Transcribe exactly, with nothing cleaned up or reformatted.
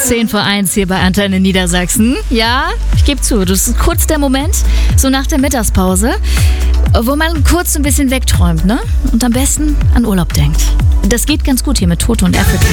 zehn vor eins hier bei Antenne Niedersachsen. Ja, ich gebe zu, das ist kurz der Moment, so nach der Mittagspause, wo man kurz ein bisschen wegträumt, ne? Und am besten an Urlaub denkt. Das geht ganz gut hier mit Toto und Africa.